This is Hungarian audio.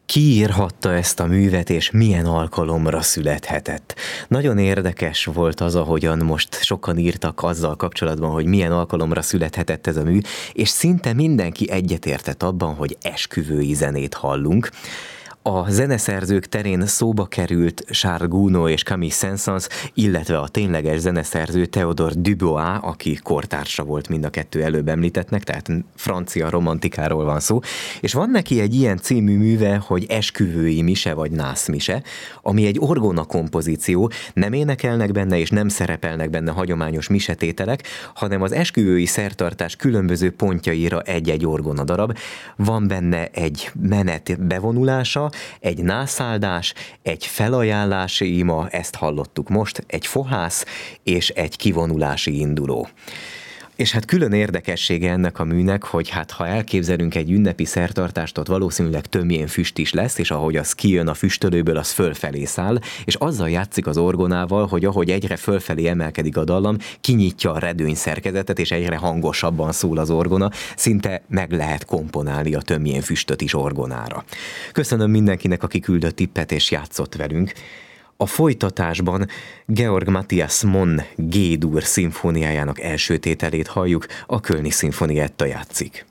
Ki írhatta ezt a művet, és milyen alkalomra születhetett? Nagyon érdekes volt az, ahogyan most sokan írtak azzal kapcsolatban, hogy milyen alkalomra születhetett ez a mű, és szinte mindenki egyetértett abban, hogy esküvői zenét hallunk. A zeneszerzők terén szóba került Charles Gounod és Camille Saint-Saëns, illetve a tényleges zeneszerző Théodore Dubois, aki kortársa volt mind a kettő előbb említettnek, tehát francia romantikáról van szó, és van neki egy ilyen című műve, hogy Esküvői mise vagy nászmise, ami egy orgona kompozíció, nem énekelnek benne és nem szerepelnek benne hagyományos misetételek, hanem az esküvői szertartás különböző pontjaira egy-egy orgona darab. Van benne egy menet bevonulása, egy nászáldás, egy felajánlási ima, ezt hallottuk most, egy fohász és egy kivonulási induló. És hát külön érdekessége ennek a műnek, hogy hát ha elképzelünk egy ünnepi szertartást, ott valószínűleg tömjén füst is lesz, és ahogy az kijön a füstölőből, az fölfelé száll, és azzal játszik az orgonával, hogy ahogy egyre fölfelé emelkedik a dallam, kinyitja a redőny szerkezetet, és egyre hangosabban szól az orgona, szinte meg lehet komponálni a tömjén füstöt is orgonára. Köszönöm mindenkinek, aki küldött tippet és játszott velünk. A folytatásban Georg Matthias Monn G-dur szimfóniájának első tételét halljuk, a Kölni Szimfonietta játszik.